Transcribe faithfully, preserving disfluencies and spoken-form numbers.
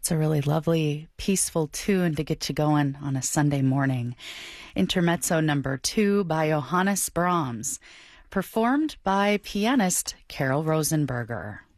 It's a really lovely, peaceful tune to get you going on a Sunday morning. Intermezzo number two by Johannes Brahms, performed by pianist Carol Rosenberger.